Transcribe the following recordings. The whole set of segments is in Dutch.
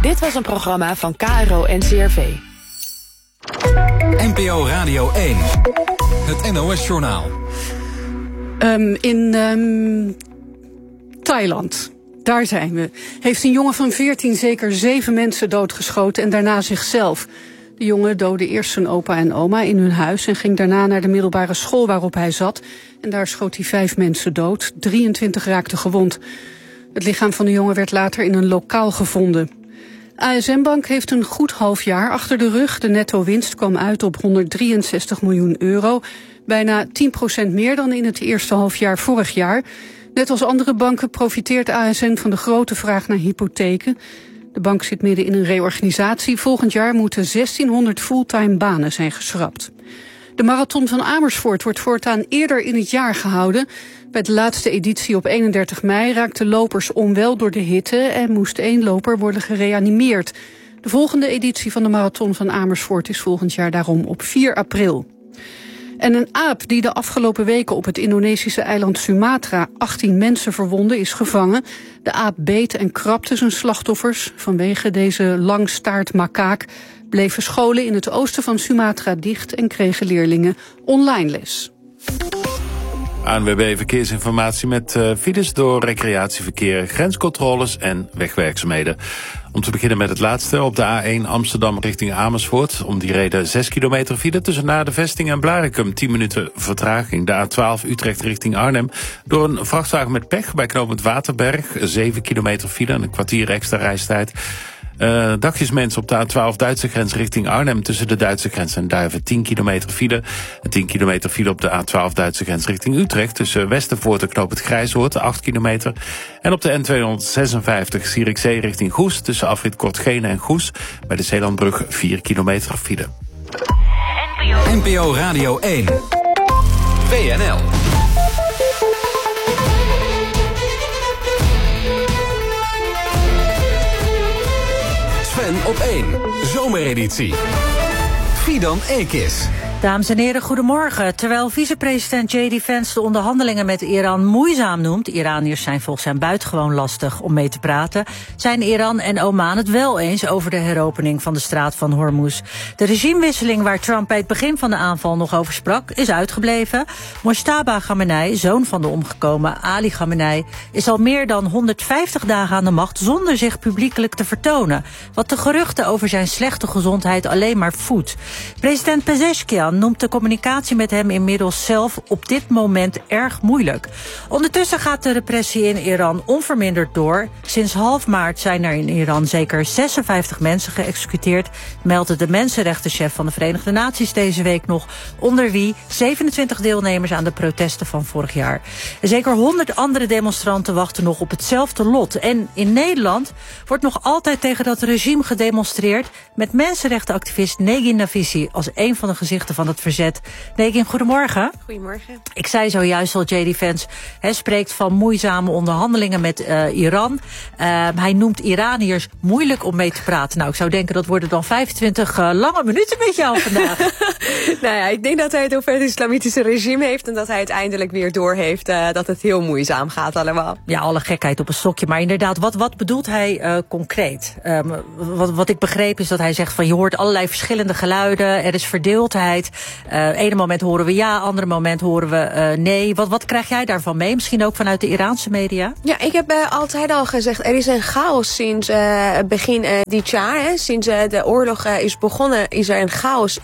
Dit was een programma van KRO-NCRV. NPO Radio 1. Het NOS-journaal. In Thailand, daar zijn we, heeft een jongen van 14 zeker 7 mensen doodgeschoten en daarna zichzelf. De jongen doodde eerst zijn opa en oma in hun huis en ging daarna naar de middelbare school waarop hij zat. En daar schoot hij 5 mensen dood, 23 raakten gewond. Het lichaam van de jongen werd later in een lokaal gevonden. ASM Bank heeft een goed halfjaar achter de rug. De netto-winst kwam uit op 163 miljoen euro. Bijna 10% meer dan in het eerste halfjaar vorig jaar. Net als andere banken profiteert ASN van de grote vraag naar hypotheken. De bank zit midden in een reorganisatie. Volgend jaar moeten 1600 fulltime banen zijn geschrapt. De marathon van Amersfoort wordt voortaan eerder in het jaar gehouden. Bij de laatste editie op 31 mei raakten lopers onwel door de hitte en moest 1 loper worden gereanimeerd. De volgende editie van de marathon van Amersfoort is volgend jaar daarom op 4 april. En een aap die de afgelopen weken op het Indonesische eiland Sumatra 18 mensen verwondde is gevangen. De aap beet en krabde zijn slachtoffers. Vanwege deze langstaartmakaak bleven scholen in het oosten van Sumatra dicht en kregen leerlingen online les. ANWB Verkeersinformatie met files door recreatieverkeer, grenscontroles en wegwerkzaamheden. Om te beginnen met het laatste. Op de A1 Amsterdam richting Amersfoort. Om die reden 6 kilometer file tussen Na de Vesting en Blaricum. 10 minuten vertraging. De A12 Utrecht richting Arnhem. Door een vrachtwagen met pech bij knooppunt Waterberg. 7 kilometer file en een kwartier extra reistijd. Dagjes mensen op de A12 Duitse grens richting Arnhem. Tussen de Duitse grens en Duiven 10 kilometer file. En 10 kilometer file op de A12 Duitse grens richting Utrecht. Tussen Westervoort en knooppunt Grijshoort 8 kilometer. En op de N256 Zierikzee richting Goes. Tussen afrit Kortgene en Goes. Bij de Zeelandbrug 4 kilometer file. NPO Radio 1. WNL. Sven op 1. Zomereditie. Fidan Ekis. Dames en heren, goedemorgen. Terwijl vicepresident J.D. Vance de onderhandelingen met Iran moeizaam noemt, Iraniërs zijn volgens hem buitengewoon lastig om mee te praten, zijn Iran en Oman het wel eens over de heropening van de straat van Hormuz. De regimewisseling waar Trump bij het begin van de aanval nog over sprak, is uitgebleven. Mojtaba Khamenei, zoon van de omgekomen Ali Khamenei, is al meer dan 150 dagen aan de macht zonder zich publiekelijk te vertonen, wat de geruchten over zijn slechte gezondheid alleen maar voedt. President Pezeshkian noemt de communicatie met hem inmiddels zelf op dit moment erg moeilijk. Ondertussen gaat de repressie in Iran onverminderd door. Sinds half maart zijn er in Iran zeker 56 mensen geëxecuteerd, meldde de mensenrechtenchef van de Verenigde Naties deze week nog, onder wie 27 deelnemers aan de protesten van vorig jaar. En zeker 100 andere demonstranten wachten nog op hetzelfde lot. En in Nederland wordt nog altijd tegen dat regime gedemonstreerd, met mensenrechtenactivist Negin Nafisi als een van de gezichten van het verzet. Negin, goedemorgen. Goedemorgen. Ik zei zojuist al, J.D. Vance spreekt van moeizame onderhandelingen met Iran. Hij noemt Iraniërs moeilijk om mee te praten. Nou, ik zou denken dat worden dan 25 lange minuten met jou vandaag. Nou ja, ik denk dat hij het over het islamitische regime heeft en dat hij uiteindelijk weer doorheeft dat het heel moeizaam gaat allemaal. Ja, alle gekheid op een stokje. Maar inderdaad, wat bedoelt hij concreet? Wat ik begreep is dat hij zegt van je hoort allerlei verschillende geluiden, er is verdeeldheid. Ene moment horen we ja, andere moment horen we nee. Wat krijg jij daarvan mee? Misschien ook vanuit de Iraanse media? Ja, ik heb altijd al gezegd, er is een chaos sinds begin dit jaar. Hè. Sinds de oorlog is begonnen, is er een chaos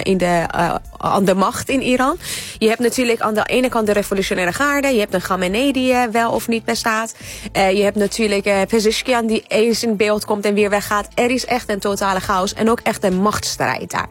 aan de macht in Iran. Je hebt natuurlijk aan de ene kant de revolutionaire garde. Je hebt een Khamenei die wel of niet bestaat. Je hebt natuurlijk Pezeshkian die eens in beeld komt en weer weggaat. Er is echt een totale chaos en ook echt een machtsstrijd daar.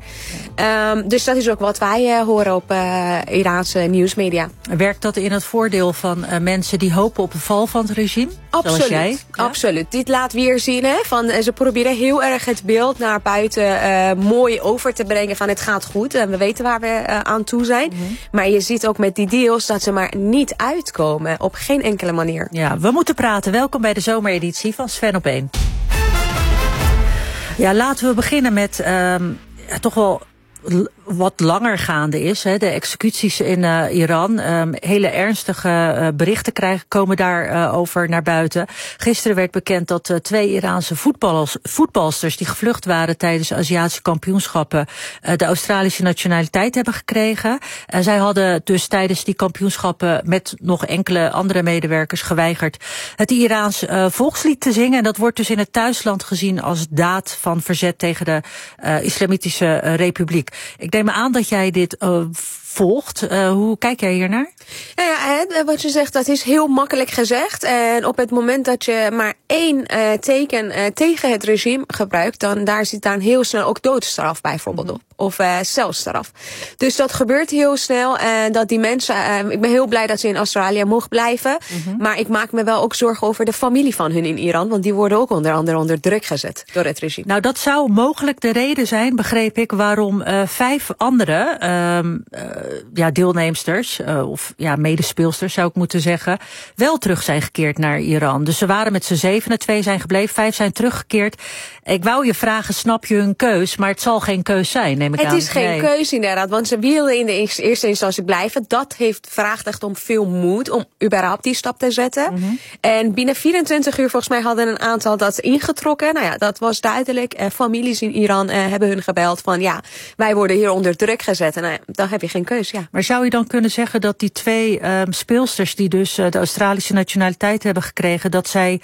Dus dat is ook wat wij horen op Iraanse nieuwsmedia. Werkt dat in het voordeel van mensen die hopen op een val van het regime? Absoluut, zoals jij? Ja? Absoluut. Dit laat weer zien, ze proberen heel erg het beeld naar buiten mooi over te brengen van het gaat goed. En we weten waar we aan toe zijn. Mm-hmm. Maar je ziet ook met die deals dat ze maar niet uitkomen. Op geen enkele manier. Ja, we moeten praten. Welkom bij de zomereditie van Sven op 1. Ja, laten we beginnen met toch wel wat langer gaande is. De executies in Iran. Hele ernstige berichten komen daarover naar buiten. Gisteren werd bekend dat 2 Iraanse voetbalsters die gevlucht waren tijdens de Aziatische kampioenschappen de Australische nationaliteit hebben gekregen. Zij hadden dus tijdens die kampioenschappen met nog enkele andere medewerkers geweigerd het Iraans volkslied te zingen. En dat wordt dus in het thuisland gezien als daad van verzet tegen de Islamitische Republiek. Ik neem aan dat jij dit volgt. Hoe kijk jij hiernaar? Wat je zegt, dat is heel makkelijk gezegd. En op het moment dat je maar 1 teken tegen het regime gebruikt, dan daar zit dan heel snel ook doodstraf bijvoorbeeld op. Of celstraf. Dus dat gebeurt heel snel. Dat die mensen, ik ben heel blij dat ze in Australië mogen blijven. Maar ik maak me wel ook zorgen over de familie van hun in Iran. Want die worden ook onder andere onder druk gezet door het regime. Nou, dat zou mogelijk de reden zijn, begreep ik, waarom 5 andere deelnemsters, of medespeelsters zou ik moeten zeggen, wel terug zijn gekeerd naar Iran. Dus ze waren met z'n 7, 2 zijn gebleven, 5 zijn teruggekeerd. Ik wou je vragen, snap je hun keus? Maar het zal geen keus zijn, neem ik aan. Het is geen keus inderdaad, want ze wilden in de eerste instantie blijven. Dat vraagt echt om veel moed om überhaupt die stap te zetten. En binnen 24 uur volgens mij hadden een aantal dat ingetrokken. Nou ja, dat was duidelijk. Families in Iran hebben hun gebeld van wij worden hier onder druk gezet. En dan heb je geen keus, Maar zou je dan kunnen zeggen dat die 2 speelsters die dus de Australische nationaliteit hebben gekregen, dat zij,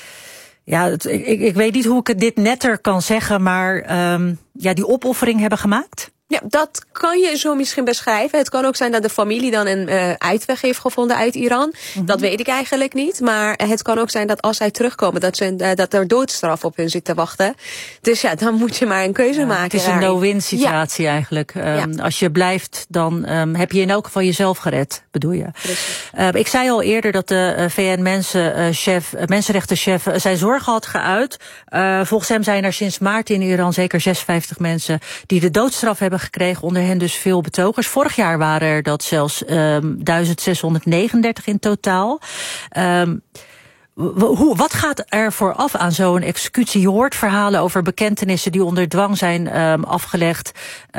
ik weet niet hoe ik dit netter kan zeggen, maar die opoffering hebben gemaakt? Ja, dat kan je zo misschien beschrijven. Het kan ook zijn dat de familie dan een uitweg heeft gevonden uit Iran. Dat weet ik eigenlijk niet. Maar het kan ook zijn dat als zij terugkomen, dat er doodstraf op hun zit te wachten. Dus dan moet je maar een keuze maken. Het is een no-win situatie eigenlijk. Als je blijft, dan heb je in elk geval jezelf gered, bedoel je. Ik zei al eerder dat de VN-mensenrechtenchef zijn zorgen had geuit. Volgens hem zijn er sinds maart in Iran zeker 56 mensen die de doodstraf hebben gekregen, onder hen dus veel betogers. Vorig jaar waren er dat zelfs 1639 in totaal. Wat gaat er vooraf aan zo'n executie? Je hoort verhalen over bekentenissen die onder dwang zijn afgelegd.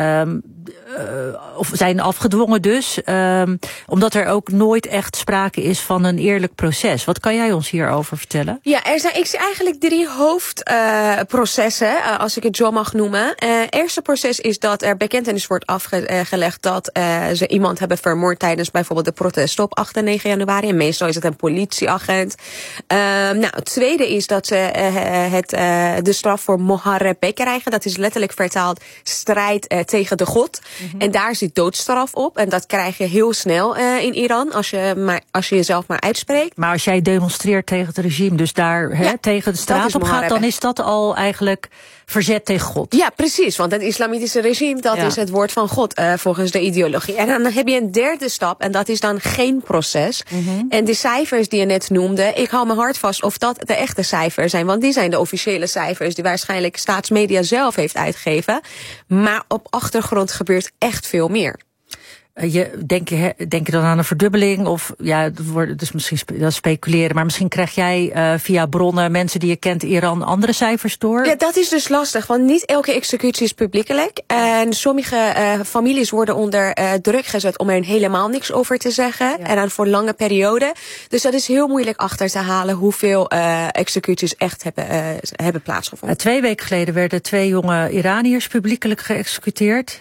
Of zijn afgedwongen dus. Omdat er ook nooit echt sprake is van een eerlijk proces. Wat kan jij ons hierover vertellen? Ja, ik zie eigenlijk 3 hoofdprocessen, als ik het zo mag noemen. Eerste proces is dat er bekentenis wordt afgelegd dat ze iemand hebben vermoord tijdens bijvoorbeeld de protesten op 8 en 9 januari. En meestal is het een politieagent. Het tweede is dat ze de straf voor Moharebe krijgen. Dat is letterlijk vertaald strijd tegen de god. En daar zit doodstraf op. En dat krijg je heel snel in Iran als je jezelf maar uitspreekt. Maar als jij demonstreert tegen het regime, dus daar tegen de straat op gaat, dan is dat al eigenlijk verzet tegen God. Ja, precies. Want het islamitische regime, dat is het woord van God volgens de ideologie. En dan heb je een derde stap en dat is dan geen proces. En de cijfers die je net noemde, ik hou me hard vast of dat de echte cijfers zijn. Want die zijn de officiële cijfers die waarschijnlijk staatsmedia zelf heeft uitgegeven. Maar op achtergrond gebeurt echt veel meer. Denk je dan aan een verdubbeling? Of dus misschien dat speculeren, maar misschien krijg jij via bronnen, mensen die je kent, Iran, andere cijfers door? Ja, dat is dus lastig, want niet elke executie is publiekelijk. En sommige families worden onder druk gezet om er helemaal niks over te zeggen. En dan voor lange perioden. Dus dat is heel moeilijk achter te halen hoeveel executies echt hebben plaatsgevonden. 2 weken geleden werden 2 jonge Iraniërs publiekelijk geëxecuteerd.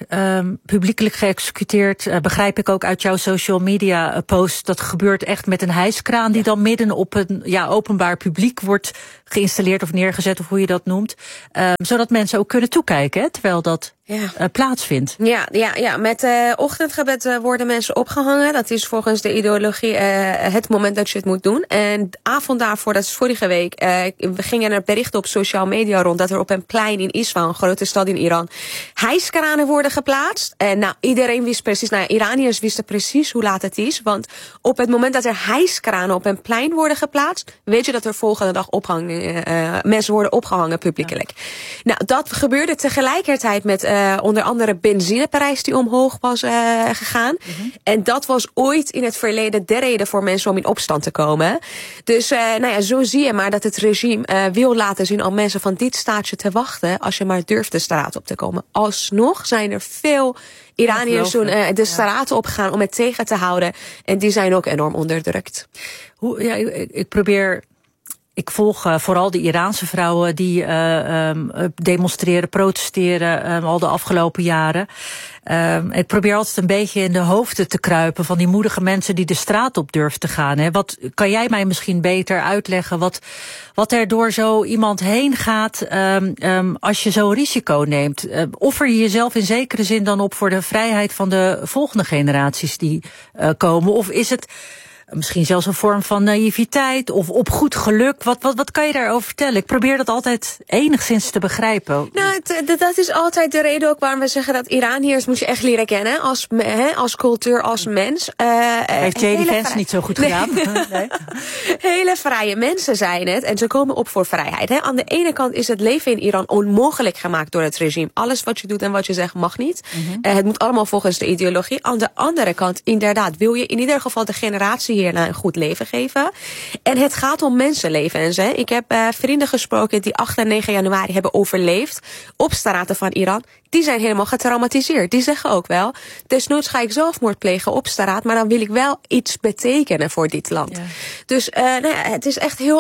Begrijp ik ook uit jouw social media post. Dat gebeurt echt met een hijskraan die dan midden op een openbaar publiek wordt geïnstalleerd of neergezet, of hoe je dat noemt. Zodat mensen ook kunnen toekijken, terwijl dat plaatsvindt. Ja, met ochtendgebed worden mensen opgehangen. Dat is volgens de ideologie het moment dat je het moet doen. En de avond daarvoor, dat is vorige week, gingen er berichten op social media rond dat er op een plein in Isfahan, een grote stad in Iran, hijskranen worden geplaatst. En iedereen wist precies, Iraniërs wisten precies hoe laat het is. Want op het moment dat er hijskranen op een plein worden geplaatst, weet je dat er volgende dag mensen worden opgehangen publiekelijk. Nou, dat gebeurde tegelijkertijd met onder andere benzineprijs die omhoog was gegaan. Mm-hmm. En dat was ooit in het verleden de reden voor mensen om in opstand te komen. Dus zo zie je maar dat het regime wil laten zien om mensen van dit staatje te wachten als je maar durft de straat op te komen. Alsnog zijn er veel Iraniërs toen de straten opgegaan om het tegen te houden. En die zijn ook enorm onderdrukt. Ik volg vooral de Iraanse vrouwen die demonstreren, protesteren al de afgelopen jaren. Ik probeer altijd een beetje in de hoofden te kruipen van die moedige mensen die de straat op durven te gaan. Hè. Wat kan jij mij misschien beter uitleggen wat er door zo iemand heen gaat als je zo'n risico neemt? Offer je jezelf in zekere zin dan op voor de vrijheid van de volgende generaties die komen? Of is het misschien zelfs een vorm van naïviteit of op goed geluk? Wat kan je daarover vertellen? Ik probeer dat altijd enigszins te begrijpen. Nou, dat is altijd de reden ook waarom we zeggen dat Iraniërs moet je echt leren kennen als cultuur, als mens. Heeft J.D. Vance niet zo goed gedaan? Nee. Hele vrije mensen zijn het en ze komen op voor vrijheid. Hè. Aan de ene kant is het leven in Iran onmogelijk gemaakt door het regime. Alles wat je doet en wat je zegt mag niet. Mm-hmm. Het moet allemaal volgens de ideologie. Aan de andere kant, inderdaad, wil je in ieder geval de generatie hierna een goed leven geven. En het gaat om mensenlevens. Hè. Ik heb vrienden gesproken die 8 en 9 januari hebben overleefd op straten van Iran. Die zijn helemaal getraumatiseerd. Die zeggen ook wel, desnoods ga ik zelfmoord plegen op straat, maar dan wil ik wel iets betekenen voor dit land. Ja. Dus het is echt heel